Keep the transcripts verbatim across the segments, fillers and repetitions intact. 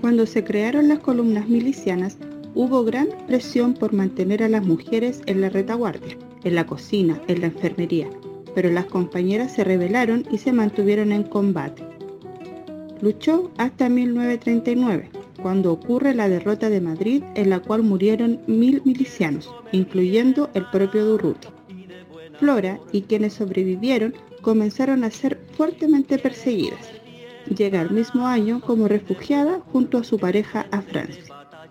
Cuando se crearon las columnas milicianas, hubo gran presión por mantener a las mujeres en la retaguardia, en la cocina, en la enfermería, pero las compañeras se rebelaron y se mantuvieron en combate. Luchó hasta mil novecientos treinta y nueve, cuando ocurre la derrota de Madrid, en la cual murieron mil milicianos, incluyendo el propio Durruti. Flora y quienes sobrevivieron comenzaron a ser fuertemente perseguidas. Llega el mismo año como refugiada junto a su pareja a Francia.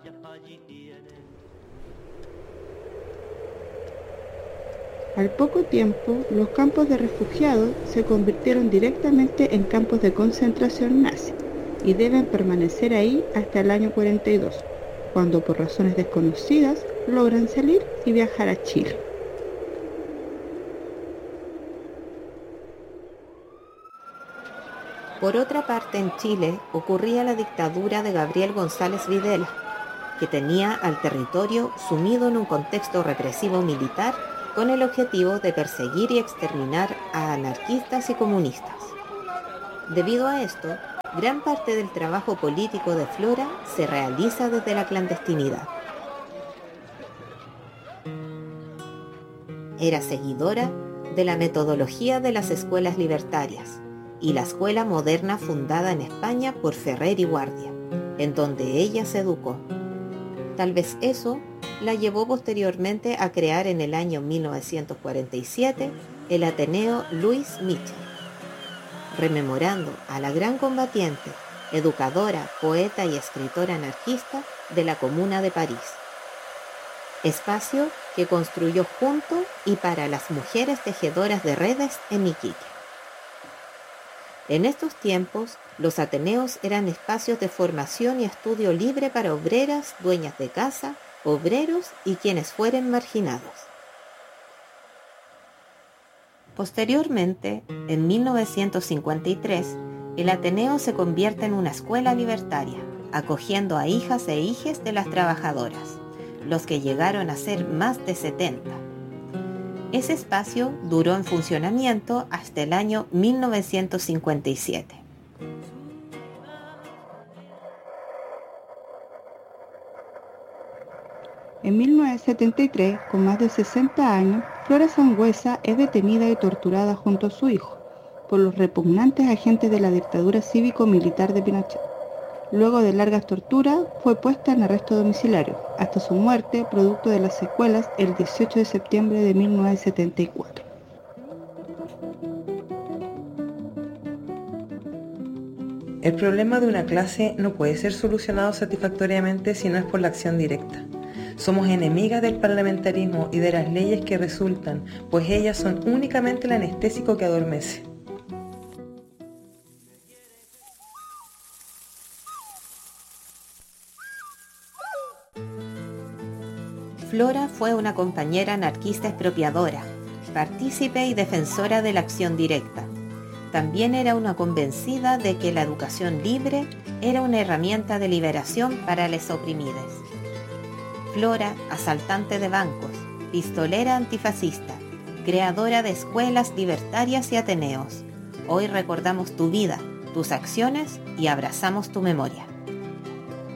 Al poco tiempo, los campos de refugiados se convirtieron directamente en campos de concentración nazi y deben permanecer ahí hasta el año cuarenta y dos, cuando por razones desconocidas logran salir y viajar a Chile. Por otra parte, en Chile ocurría la dictadura de Gabriel González Videla, que tenía al territorio sumido en un contexto represivo militar con el objetivo de perseguir y exterminar a anarquistas y comunistas. Debido a esto, gran parte del trabajo político de Flora se realiza desde la clandestinidad. Era seguidora de la metodología de las escuelas libertarias y la escuela moderna fundada en España por Ferrer y Guardia, en donde ella se educó. Tal vez eso la llevó posteriormente a crear en el año mil novecientos cuarenta y siete el Ateneo Louis Michel, rememorando a la gran combatiente, educadora, poeta y escritora anarquista de la Comuna de París. Espacio que construyó junto y para las mujeres tejedoras de redes en Iquique. En estos tiempos, los ateneos eran espacios de formación y estudio libre para obreras, dueñas de casa, obreros y quienes fueren marginados. Posteriormente, en mil novecientos cincuenta y tres, el Ateneo se convierte en una escuela libertaria, acogiendo a hijas e hijes de las trabajadoras, los que llegaron a ser más de setenta. Ese espacio duró en funcionamiento hasta el año mil novecientos cincuenta y siete. En mil novecientos setenta y tres, con más de sesenta años, Flora Sangüesa es detenida y torturada junto a su hijo por los repugnantes agentes de la dictadura cívico-militar de Pinochet. Luego de largas torturas, fue puesta en arresto domiciliario, hasta su muerte, producto de las secuelas, el dieciocho de septiembre de mil novecientos setenta y cuatro. El problema de una clase no puede ser solucionado satisfactoriamente si no es por la acción directa. Somos enemigas del parlamentarismo y de las leyes que resultan, pues ellas son únicamente el anestésico que adormece. Flora fue una compañera anarquista expropiadora, partícipe y defensora de la acción directa. También era una convencida de que la educación libre era una herramienta de liberación para los oprimidos. Flora, asaltante de bancos, pistolera antifascista, creadora de escuelas libertarias y ateneos. Hoy recordamos tu vida, tus acciones y abrazamos tu memoria.